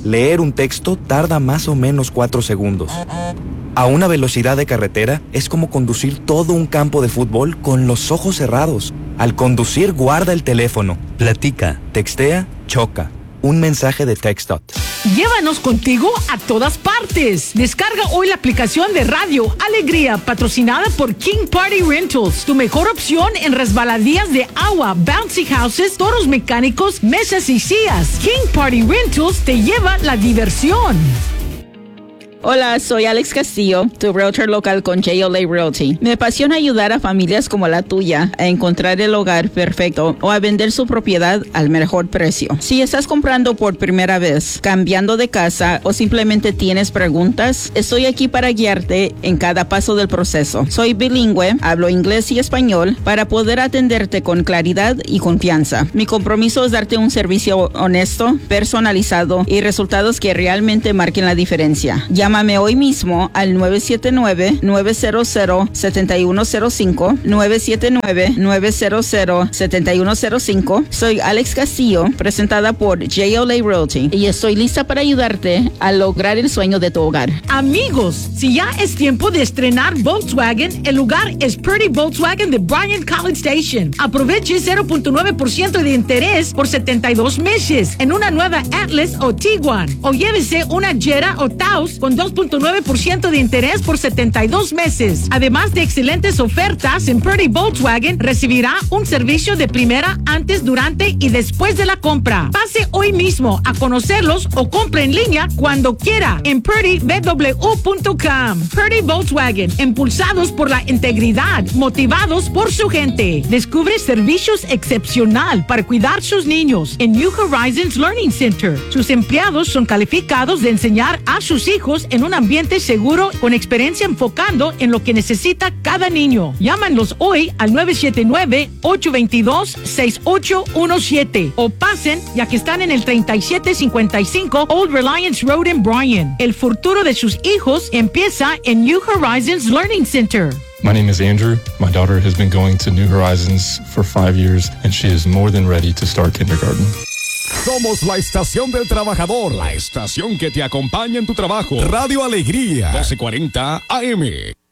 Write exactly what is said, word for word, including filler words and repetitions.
leer un texto tarda más o menos cuatro segundos. A una velocidad de carretera es como conducir todo un campo de fútbol con los ojos cerrados. Al conducir, guarda el teléfono. Platica, textea, choca. Un mensaje de TextDot. Llévanos contigo a todas partes. Descarga hoy la aplicación de Radio Alegría, patrocinada por King Party Rentals. Tu mejor opción en resbaladillas de agua, bouncy houses, toros mecánicos, mesas y sillas. King Party Rentals te lleva la diversión. Hola, soy Alex Castillo, tu realtor local con J L A Realty. Me apasiona ayudar a familias como la tuya a encontrar el hogar perfecto o a vender su propiedad al mejor precio. Si estás comprando por primera vez, cambiando de casa o simplemente tienes preguntas, estoy aquí para guiarte en cada paso del proceso. Soy bilingüe, hablo inglés y español para poder atenderte con claridad y confianza. Mi compromiso es darte un servicio honesto, personalizado y resultados que realmente marquen la diferencia. Llama Llámame hoy mismo al nueve siete nueve, nueve cero cero, siete uno cero cinco, nueve siete nueve, nueve cero cero, siete uno cero cinco. Soy Alex Castillo, presentada por J L A Realty, y estoy lista para ayudarte a lograr el sueño de tu hogar. Amigos, si ya es tiempo de estrenar Volkswagen, el lugar es Purdy Volkswagen de Bryan College Station. Aproveche cero punto nueve por ciento de interés por setenta y dos meses en una nueva Atlas o Tiguan, o llévese una Jetta o Taos con dos punto nueve por ciento de interés por setenta y dos meses. Además de excelentes ofertas en Purdy Volkswagen, recibirá un servicio de primera antes, durante y después de la compra. Pase hoy mismo a conocerlos o compre en línea cuando quiera en purdy b w punto com. Purdy Volkswagen, impulsados por la integridad, motivados por su gente. Descubre servicios excepcional para cuidar sus niños en New Horizons Learning Center. Sus empleados son calificados de enseñar a sus hijos en un ambiente seguro con experiencia enfocando en lo que necesita cada niño. Llámanos hoy al nueve siete nueve, ocho dos dos, seis ocho uno siete o pasen ya que están en el treinta y siete cincuenta y cinco Old Reliance Road en Bryan. El futuro de sus hijos empieza en New Horizons Learning Center. My name is Andrew. My daughter has been going to New Horizons for five years and she is more than ready to start kindergarten. Somos la estación del trabajador, la estación que te acompaña en tu trabajo. Radio Alegría, doce cuarenta A M.